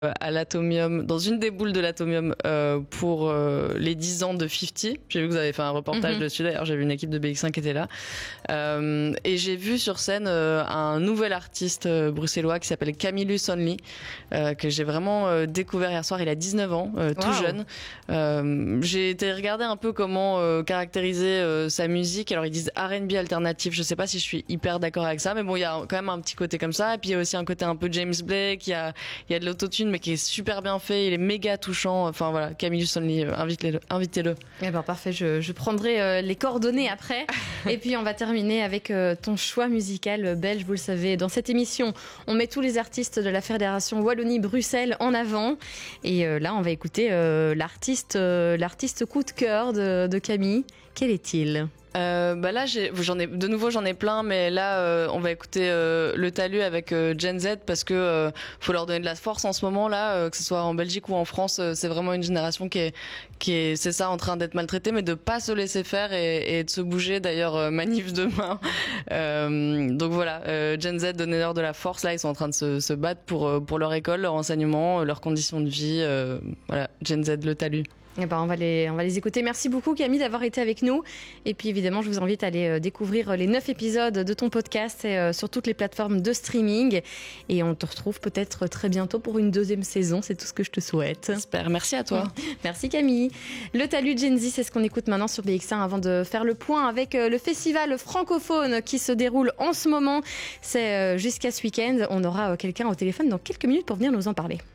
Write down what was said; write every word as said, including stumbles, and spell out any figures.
à l'Atomium, dans une des boules de l'Atomium euh, pour euh, les dix ans de cinquante. J'ai vu que vous avez fait un reportage mm-hmm. dessus, d'ailleurs j'ai vu une équipe de B X un qui était là. Euh, et j'ai vu sur scène euh, un nouvel artiste euh, bruxellois qui s'appelle Camillus Only, euh, que j'ai vraiment euh, découvert hier soir. Il a dix-neuf ans, euh, tout wow. jeune. Euh, j'ai été regarder un peu comment euh, caractériser euh, sa musique. Alors ils disent R and B alternatif, je sais pas si je suis hyper d'accord avec ça, mais bon, il y a quand même un petit côté comme ça. Et puis il y a aussi un côté un peu James Blake, il y a, il y a de l'autotune, mais qui est super bien fait, il est méga touchant. Enfin voilà, Camillus Only, euh, invitez-le. invitez-le. Eh ben parfait, je, je prendrai euh, les coordonnées après. Et puis on va terminer avec euh, ton choix musical belge. Vous le savez, dans cette émission, on met tous les artistes de la Fédération Wallonie-Bruxelles en avant. Et euh, là, on va écouter euh, l'artiste, euh, l'artiste coup de cœur de, de Camille. Quel est-il ? Euh, bah là, j'ai, j'en ai de nouveau, j'en ai plein, mais là, euh, on va écouter euh, le Talus avec euh, Gen Z parce que euh, faut leur donner de la force en ce moment là, euh, que ce soit en Belgique ou en France, euh, c'est vraiment une génération qui est, qui est, c'est ça, en train d'être maltraitée, mais de pas se laisser faire et, et de se bouger. D'ailleurs, euh, manif demain. Euh, donc voilà, euh, Gen Z, donnez-leur de la force. Là, ils sont en train de se, se battre pour pour leur école, leur enseignement, leurs conditions de vie. Euh, voilà, Gen Z, le Talus. Eh ben, on va les, on va les écouter. Merci beaucoup, Camille, d'avoir été avec nous. Et puis, évidemment, je vous invite à aller découvrir les neuf épisodes de ton podcast sur toutes les plateformes de streaming. Et on te retrouve peut-être très bientôt pour une deuxième saison. C'est tout ce que je te souhaite. J'espère. Merci à toi. Merci, Camille. Le Talus Gen Z, c'est ce qu'on écoute maintenant sur B X un avant de faire le point avec le festival francophone qui se déroule en ce moment. C'est jusqu'à ce week-end. On aura quelqu'un au téléphone dans quelques minutes pour venir nous en parler.